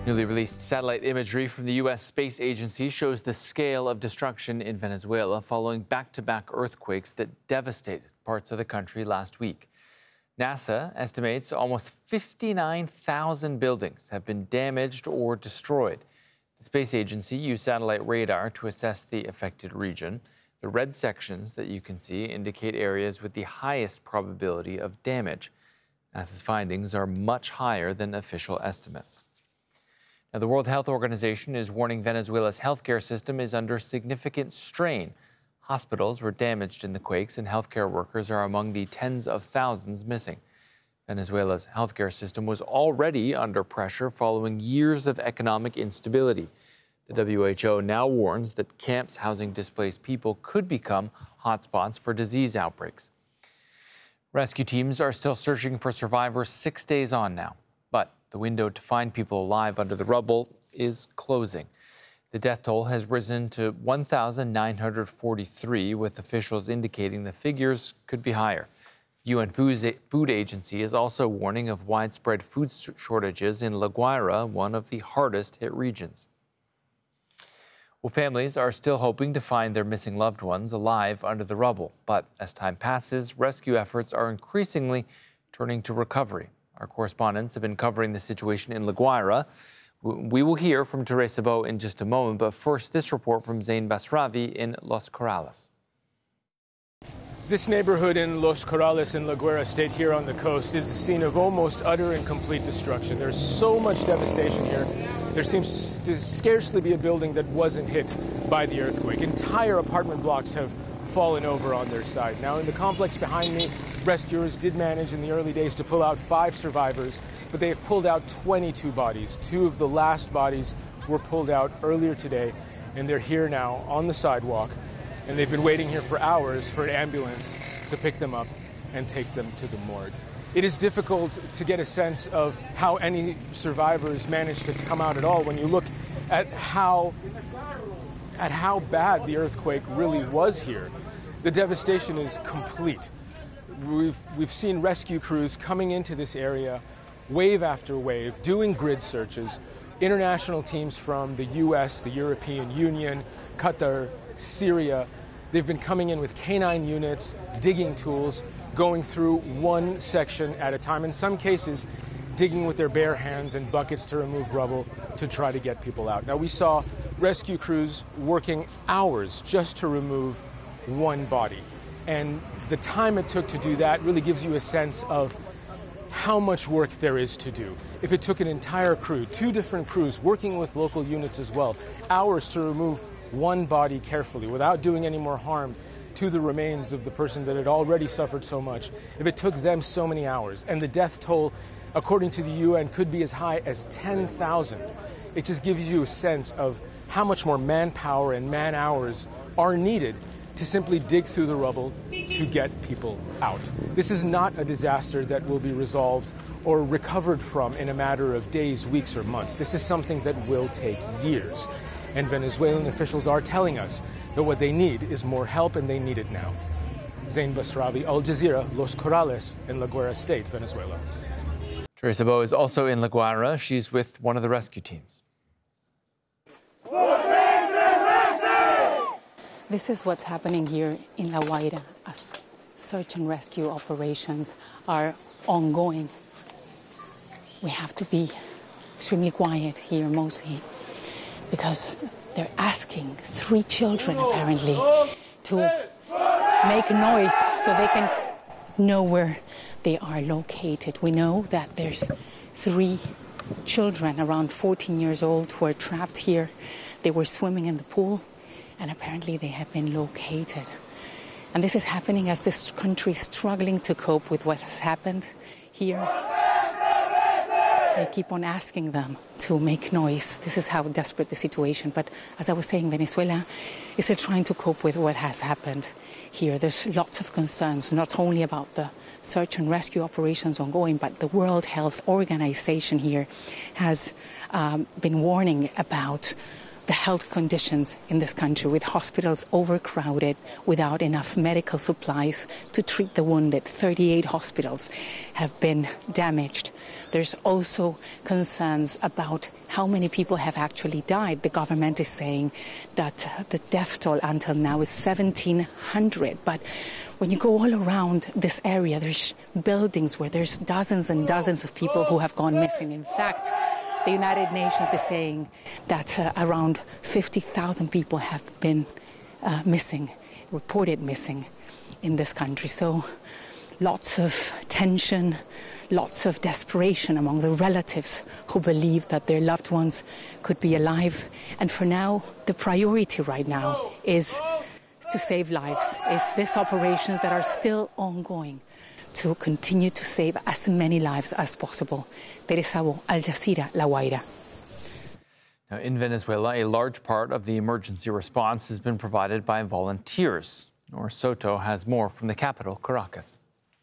Newly released satellite imagery from the U.S. Space Agency shows the scale of destruction in Venezuela following back-to-back earthquakes that devastated parts of the country last week. NASA estimates almost 59,000 buildings have been damaged or destroyed. The Space Agency used satellite radar to assess the affected region. The red sections that you can see indicate areas with the highest probability of damage. NASA's findings are much higher than official estimates. Now, the World Health Organization is warning Venezuela's healthcare system is under significant strain. Hospitals were damaged in the quakes, and healthcare workers are among the tens of thousands missing. Venezuela's healthcare system was already under pressure following years of economic instability. The WHO now warns that camps housing displaced people could become hotspots for disease outbreaks. Rescue teams are still searching for survivors 6 days on now, but the window to find people alive under the rubble is closing. The death toll has risen to 1,943, with officials indicating the figures could be higher. The UN Food Agency is also warning of widespread food shortages in La Guaira, one of the hardest hit regions. Well, families are still hoping to find their missing loved ones alive under the rubble. But as time passes, rescue efforts are increasingly turning to recovery. Our correspondents have been covering the situation in La Guaira. We will hear from Teresa Bo in just a moment, but first, this report from Zain Basravi in Los Corrales. This neighborhood in Los Corrales in La Guaira State here on the coast is a scene of almost utter and complete destruction. There's so much devastation here. There seems to scarcely be a building that wasn't hit by the earthquake. Entire apartment blocks have fallen over on their side. Now, in the complex behind me, rescuers did manage in the early days to pull out 5 survivors, but they have pulled out 22 bodies. 2 of the last bodies were pulled out earlier today, and they're here now on the sidewalk, and they've been waiting here for hours for an ambulance to pick them up and take them to the morgue. It is difficult to get a sense of how any survivors managed to come out at all when you look at how bad the earthquake really was here. The devastation is complete. We've seen rescue crews coming into this area wave after wave, doing grid searches. International teams from the U.S., the European Union, Qatar, Syria, they've been coming in with canine units, digging tools, going through one section at a time. In some cases, digging with their bare hands and buckets to remove rubble to try to get people out. Now, we saw rescue crews working hours just to remove one body. And the time it took to do that really gives you a sense of how much work there is to do. If it took an entire crew, 2 different crews working with local units as well, hours to remove one body carefully without doing any more harm to the remains of the person that had already suffered so much, if it took them so many hours, and the death toll, according to the UN, could be as high as 10,000, it just gives you a sense of how much more manpower and man-hours are needed to simply dig through the rubble to get people out. This is not a disaster that will be resolved or recovered from in a matter of days, weeks, or months. This is something that will take years. And Venezuelan officials are telling us that what they need is more help, and they need it now. Zain Basravi, Al Jazeera, Los Corrales in La Guaira State, Venezuela. Teresa Bo is also in La Guaira. She's with one of the rescue teams. This is what's happening here in La Guaira as search and rescue operations are ongoing. We have to be extremely quiet here mostly, because they're asking 3 children, apparently, to make noise so they can know where they are located. We know that there's 3 children around 14 years old who are trapped here. They were swimming in the pool, and apparently they have been located. And this is happening as this country is struggling to cope with what has happened here. They keep on asking them to make noise. This is how desperate the situation. But as I was saying, Venezuela is still trying to cope with what has happened here. There's lots of concerns, not only about the search and rescue operations ongoing, but the World Health Organization here has been warning about the health conditions in this country, with hospitals overcrowded, without enough medical supplies to treat the wounded. 38 hospitals have been damaged. There's also concerns about how many people have actually died. The government is saying that the death toll until now is 1,700. But when you go all around this area, there's buildings where there's dozens and dozens of people who have gone missing. In fact, the United Nations is saying that around 50,000 people have been missing, reported missing in this country. So lots of tension, lots of desperation among the relatives who believe that their loved ones could be alive. And for now, the priority right now is to save lives, is these operations that are still ongoing to continue to save as many lives as possible. Teresa Bo, Al Jazeera, La Guaira. Now, in Venezuela, a large part of the emergency response has been provided by volunteers. Nor Soto has more from the capital, Caracas.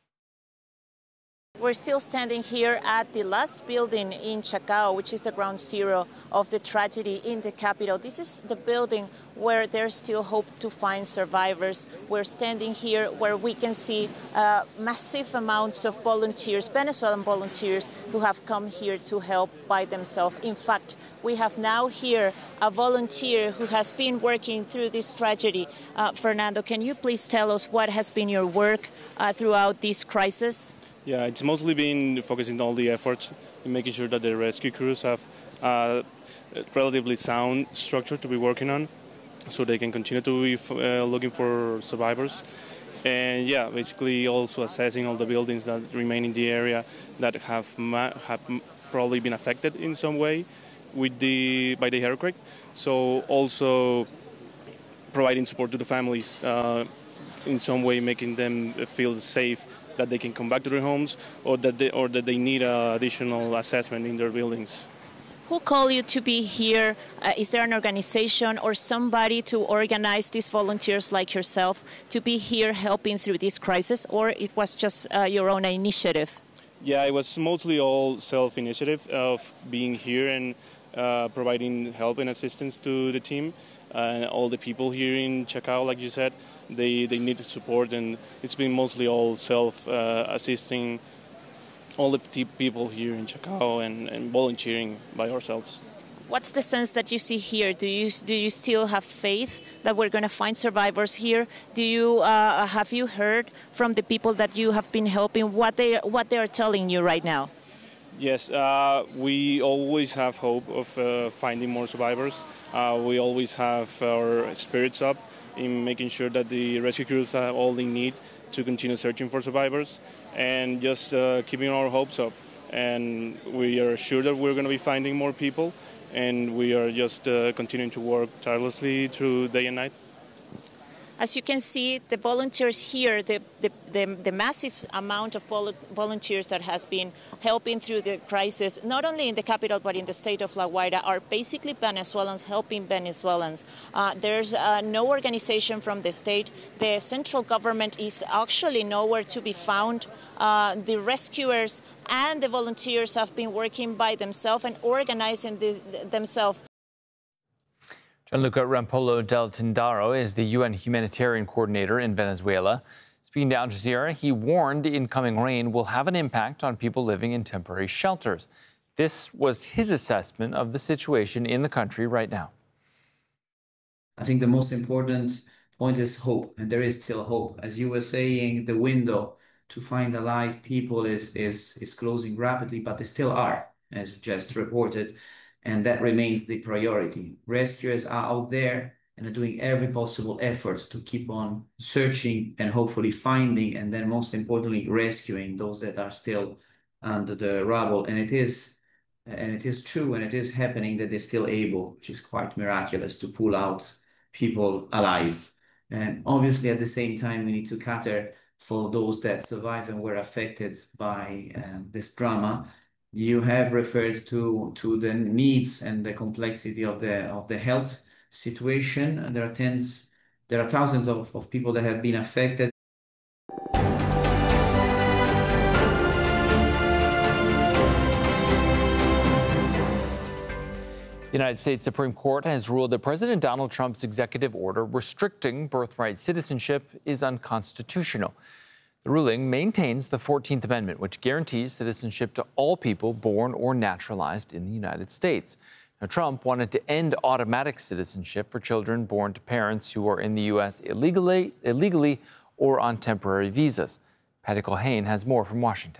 We're still standing here at the last building in Chacao, which is the ground zero of the tragedy in the capital. This is the building where there's still hope to find survivors. We're standing here where we can see massive amounts of volunteers, Venezuelan volunteers, who have come here to help by themselves. In fact, we have now here a volunteer who has been working through this tragedy. Fernando, can you please tell us what has been your work throughout this crisis? Yeah, it's mostly been focusing all the efforts in making sure that the rescue crews have a relatively sound structure to be working on, so they can continue to be looking for survivors. And yeah, basically also assessing all the buildings that remain in the area that have probably been affected in some way by the earthquake. So also providing support to the families in some way, making them feel safe, that they can come back to their homes, or that they need additional assessment in their buildings. Who called you to be here? Is there an organization or somebody to organize these volunteers like yourself to be here helping through this crisis, or it was just your own initiative? Yeah, it was mostly all self-initiative of being here and providing help and assistance to the team. All the people here in Chacao, like you said, they need support, and it's been mostly all self-assisting, all the people here in Chacao and volunteering by ourselves. What's the sense that you see here? Do you still have faith that we're going to find survivors here? Have you heard from the people that you have been helping what they are telling you right now? Yes, we always have hope of finding more survivors. We always have our spirits up in making sure that the rescue crews have all they need to continue searching for survivors, and just keeping our hopes up. And we are sure that we're going to be finding more people, and we are just continuing to work tirelessly through day and night. As you can see, the volunteers here, the massive amount of volunteers that has been helping through the crisis, not only in the capital but in the state of La Guaira, are basically Venezuelans helping Venezuelans. There's no organization from the state. The central government is actually nowhere to be found. The rescuers and the volunteers have been working by themselves and organizing themselves. Gianluca Rampolo del Tindaro is the UN humanitarian coordinator in Venezuela. Speaking to Al Jazeera, he warned incoming rain will have an impact on people living in temporary shelters. This was his assessment of the situation in the country right now. I think the most important point is hope, and there is still hope. As you were saying, the window to find alive people is closing rapidly, but they still are, as just reported. And that remains the priority. Rescuers are out there and are doing every possible effort to keep on searching and hopefully finding, and then most importantly, rescuing those that are still under the rubble. And it is true, and it is happening that they're still able, which is quite miraculous, to pull out people alive. And obviously, at the same time, we need to cater for those that survived and were affected by this drama. You have referred to the needs and the complexity of the health situation. And there are thousands of people that have been affected. The United States Supreme Court has ruled that President Donald Trump's executive order restricting birthright citizenship is unconstitutional. The ruling maintains the 14th Amendment, which guarantees citizenship to all people born or naturalized in the United States. Now, Trump wanted to end automatic citizenship for children born to parents who are in the U.S. illegally or on temporary visas. Patty Culhane has more from Washington.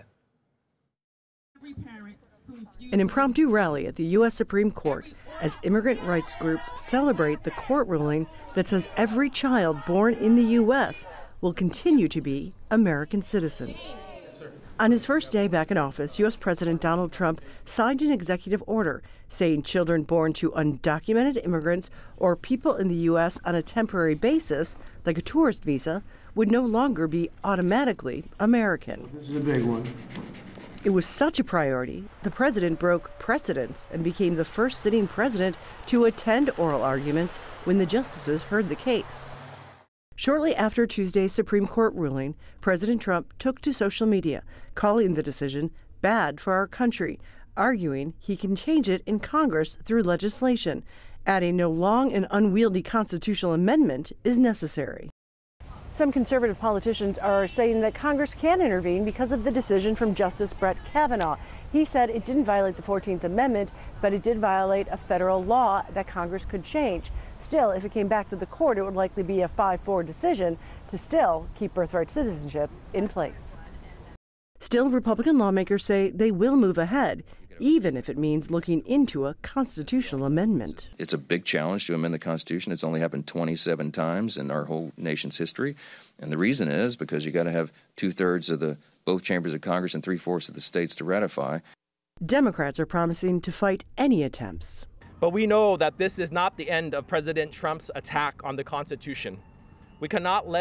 An impromptu rally at the U.S. Supreme Court as immigrant rights groups celebrate the court ruling that says every child born in the U.S. will continue to be American citizens. On his first day back in office, U.S. President Donald Trump signed an executive order saying children born to undocumented immigrants or people in the U.S. on a temporary basis, like a tourist visa, would no longer be automatically American. This is a big one. It was such a priority, the president broke precedents and became the first sitting president to attend oral arguments when the justices heard the case. Shortly after Tuesday's Supreme Court ruling, President Trump took to social media, calling the decision bad for our country, arguing he can change it in Congress through legislation, adding no long and unwieldy constitutional amendment is necessary. Some conservative politicians are saying that Congress can intervene because of the decision from Justice Brett Kavanaugh. He said it didn't violate the 14th Amendment, but it did violate a federal law that Congress could change. Still, if it came back to the court, it would likely be a 5-4 decision to still keep birthright citizenship in place. Still, Republican lawmakers say they will move ahead, even if it means looking into a constitutional amendment. It's a big challenge to amend the Constitution. It's only happened 27 times in our whole nation's history. And the reason is because you got to have 2/3 of both chambers of Congress and 3/4 of the states to ratify. Democrats are promising to fight any attempts. But we know that this is not the end of President Trump's attack on the Constitution. We cannot let